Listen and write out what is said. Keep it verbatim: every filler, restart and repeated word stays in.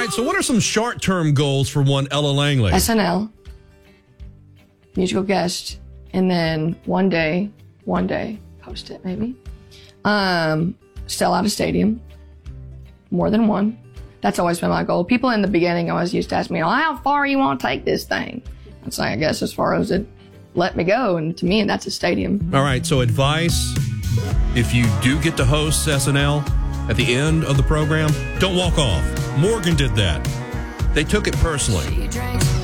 right, so what are some short-term goals for one Ella Langley? S N L, musical guest, and then one day, one day, host it maybe. Um, sell out a stadium, more than one. That's always been my goal. People in the beginning always used to ask me, oh, how far you want to take this thing? I'd say, I guess as far as it let me go. And to me, that's a stadium. All right, so advice, if you do get to host S N L at the end of the program, don't walk off. Morgan did that. They took it personally.